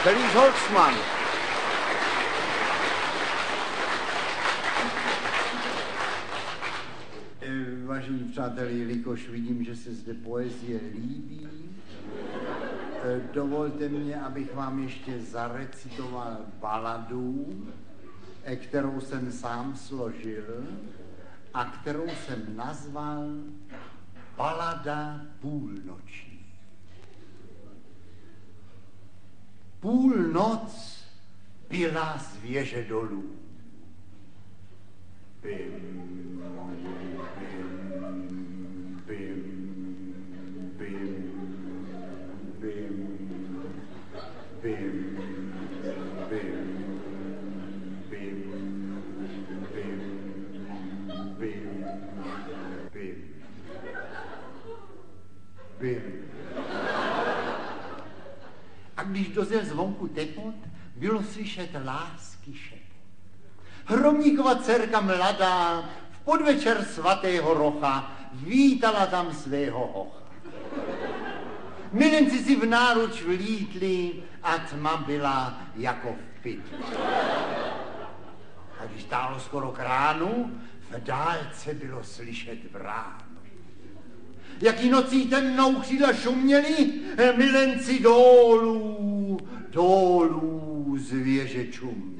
Felix Holzmann. Vážení přátelé, jelikož vidím, že se zde poezie líbí, dovolte mě, abych vám ještě zarecitoval baladu, kterou jsem sám složil a kterou jsem nazval Balada půlnoční. Půlnoc byla z věže dolů. Bim, bim, bim, bim, bim, bim, bim, bim, bim, bim, bim, bim. A když dozněl zvonku tepot, bylo slyšet lásky šepot. Hromníkova dcerka mladá v podvečer svatého Rocha vítala tam svého hocha. Milenci si v náruč vlítli a tma byla jako v pytli. A když tálo skoro k ránu, v dálce bylo slyšet bránu. Jaký nocí temnou křídla šuměli, milenci dolů, dolů z věže čuměli.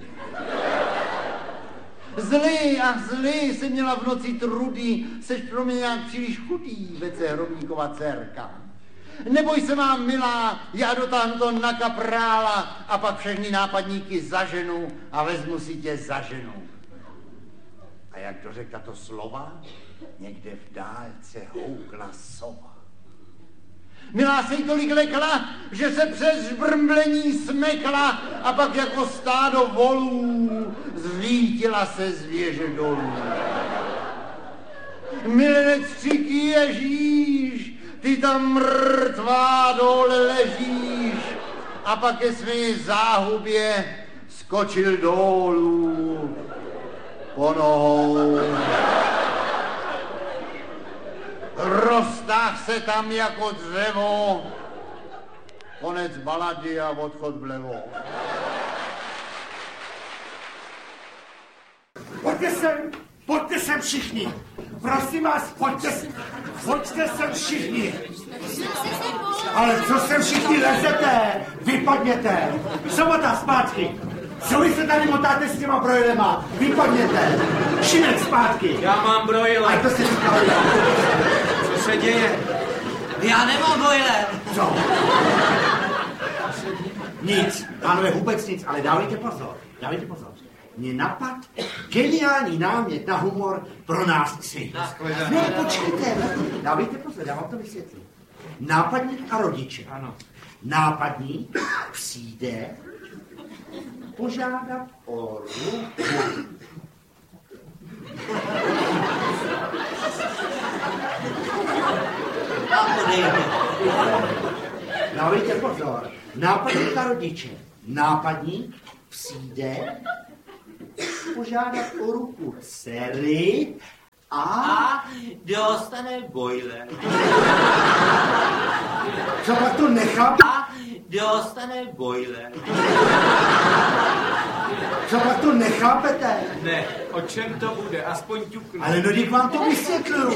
Zlý se měla v noci trudy, seš pro mě nějak příliš chudý, vece hrobníkova dcerka. Neboj se, mám milá, já dotáhnu to na kaprála a pak všechny nápadníky zaženu a vezmu si tě za ženu. A jak dořekl tato slova, někde v dálce houkla sova. Milá se jí tolik lekla, že se přes žbrmblení smekla a pak jako stádo volů zvítila se z věže dolů. Milenec křiky Ježíš, ty tam mrtvá dole ležíš, a pak ke své záhubě skočil dolů po nohou. Roztáh se tam jako dřevo, konec balady a odchod vlevo. Pojďte sem všichni. Prosím vás, pojďte sem všichni. Ale co sem všichni lezete? Vypadněte. Sobota zpátky. Co vy se tady motáte s těma brojlema? Vypadněte. Šimek zpátky. Já mám brojle. A to si říkal. Co se děje? Já nemám brojle. Co? Nic. Pánové, vůbec nic, ale dávejte pozor. Mě napad geniální námět na humor pro nás tři. Ne, počkejte. Dávejte pozor, já vám to vysvětlím. Nápadník a rodiče. Ano. Nápadník přijde požádat o ruku. Dávejte pozor. Nápadník a rodiče. Nápadník přijde požádat o ruku dcery a dostane bojler. Co pak to nechápe? A dostane bojler. Co pak to nechápete? Ne, o čem to bude? Aspoň ťuknu. Ale no, když vám to vysvětluju.